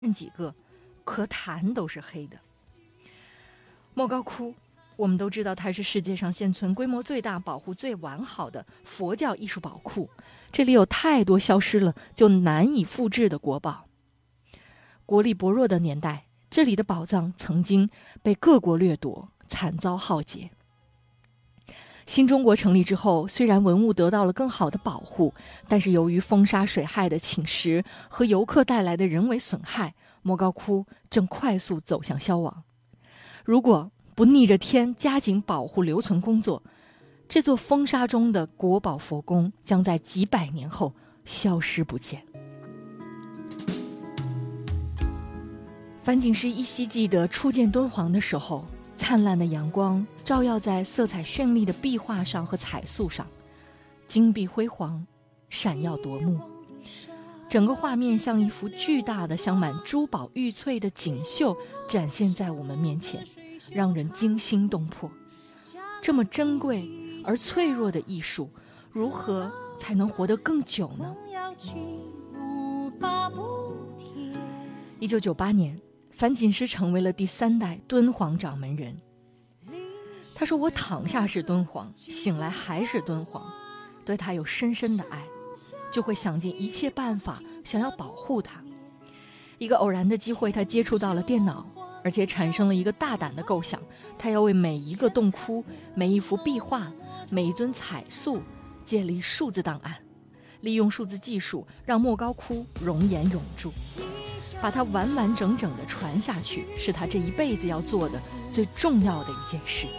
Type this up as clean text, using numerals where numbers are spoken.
几个，可坛都是黑的。莫高窟，我们都知道它是世界上现存规模最大、保护最完好的佛教艺术宝库，这里有太多消失了就难以复制的国宝。国力薄弱的年代，这里的宝藏曾经被各国掠夺，惨遭浩劫。新中国成立之后，虽然文物得到了更好的保护，但是由于风沙水害的侵蚀和游客带来的人为损害，莫高窟正快速走向消亡。如果不逆着天加紧保护留存工作，这座风沙中的国宝佛宫将在几百年后消失不见。樊锦诗依稀记得初见敦煌的时候，灿烂的阳光照耀在色彩绚丽的壁画上和彩塑上，金碧辉煌，闪耀夺目。整个画面像一幅巨大的镶满珠宝玉翠的锦绣展现在我们面前，让人惊心动魄。这么珍贵而脆弱的艺术，如何才能活得更久呢？1998年，樊锦诗成为了第3代敦煌掌门人。他说：“我躺下是敦煌，醒来还是敦煌，对他有深深的爱，就会想尽一切办法想要保护它。一个偶然的机会，他接触到了电脑，而且产生了一个大胆的构想，他要为每一个洞窟、每一幅壁画、每一尊彩塑建立数字档案，利用数字技术让莫高窟容颜永驻，把它完完整整地传下去，是他这一辈子要做的最重要的一件事。”